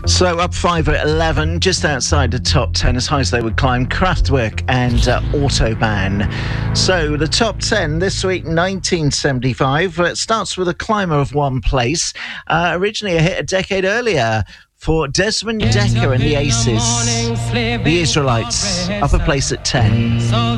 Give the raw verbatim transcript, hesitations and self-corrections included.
So up five at eleven, just outside the top ten, as high as they would climb, Kraftwerk and uh, Autobahn. So the top ten this week, nineteen seventy-five. Uh, it starts with a climber of one place. Uh, originally a hit a decade earlier for Desmond Dekker and the Aces. The Israelites, up a place at ten.